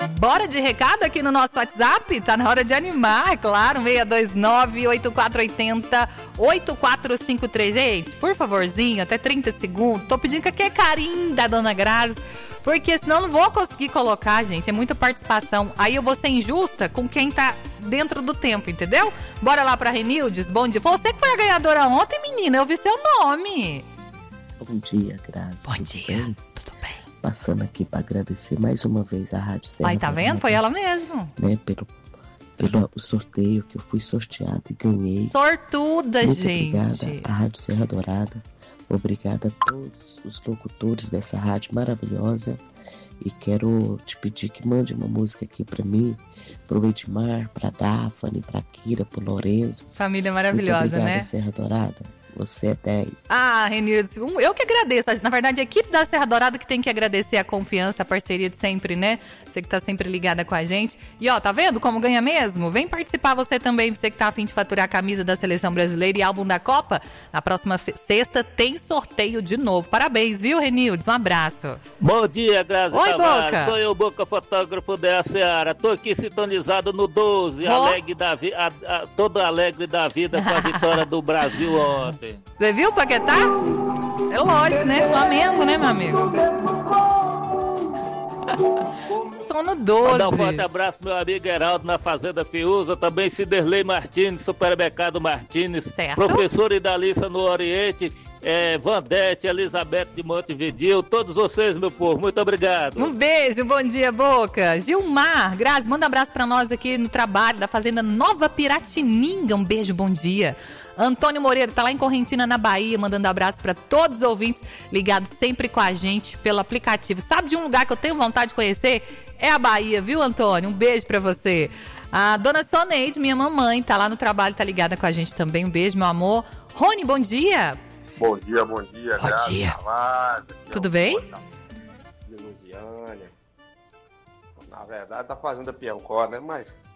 Bora de recado aqui no nosso WhatsApp? Tá na hora de animar, é claro. 629-8480-8453. Gente, por favorzinho, até 30 segundos. Tô pedindo que aqui é carinho da Dona Grazi, porque senão eu não vou conseguir colocar, gente. É muita participação. Aí eu vou ser injusta com quem tá dentro do tempo, entendeu? Bora lá pra Renildes. Bom dia. Você que foi a ganhadora ontem, menina. Eu vi seu nome. Bom dia, Grazi. Bom dia. Bem? Tudo bem. Passando aqui para agradecer mais uma vez a Rádio Serra Aí, tá vendo? Foi ela mesmo. Né, pelo sorteio que eu fui sorteado e ganhei. Sortuda, muito gente. Obrigada à Rádio Serra Dourada. Obrigada a todos os locutores dessa rádio maravilhosa. E quero te pedir que mande uma música aqui para mim, pro Edmar, pra Daphne, pra Kira, pro Lorenzo. Família maravilhosa, muito obrigada, né? Serra Dourada. Você é 10. Ah, Renildes, eu que agradeço. Na verdade, a equipe da Serra Dourada que tem que agradecer a confiança, a parceria de sempre, né? Você que tá sempre ligada com a gente. E ó, tá vendo como ganha mesmo? Vem participar você também, você que tá a fim de faturar a camisa da Seleção Brasileira e álbum da Copa. Na próxima sexta tem sorteio de novo. Parabéns, viu, Renildes? Um abraço. Bom dia, Grazi Oi, Tavares. Boca. Sou eu, Boca, fotógrafo da Seara. Tô aqui sintonizado no 12, alegre todo alegre da vida com a vitória do Brasil ontem. Você viu, Paquetá? É lógico, né? Flamengo, né, meu amigo? Sono 12. Mandar um forte abraço pro meu amigo Heraldo na Fazenda Fiuza, também Ciderley Martins, Supermercado Martins, certo. Professora Idalissa no Oriente, Vandete, Elizabeth de Montevideo, todos vocês, meu povo, muito obrigado. Um beijo, bom dia, Boca. Gilmar, Grazi, manda um abraço pra nós aqui no trabalho da Fazenda Nova Piratininga. Um beijo, bom dia. Antônio Moreira tá lá em Correntina, na Bahia, mandando abraço pra todos os ouvintes ligados sempre com a gente pelo aplicativo. Sabe de um lugar que eu tenho vontade de conhecer? É a Bahia, viu, Antônio? Um beijo pra você. A dona Soneide, minha mamãe, tá lá no trabalho, tá ligada com a gente também. Um beijo, meu amor. Rony, bom dia. Bom dia, bom dia. Bom dia. Tavares, Tudo bem? De Lusiânia. Na verdade, tá fazendo a Piancó, né? Mas